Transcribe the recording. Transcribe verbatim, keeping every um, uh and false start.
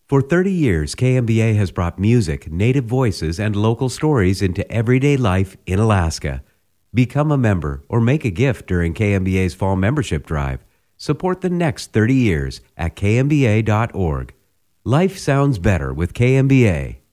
For thirty years, K M B A has brought music, native voices, and local stories into everyday life in Alaska. Become a member or make a gift during K M B A's fall membership drive. Support the next thirty years at k m b a dot org. Life sounds better with K M B A.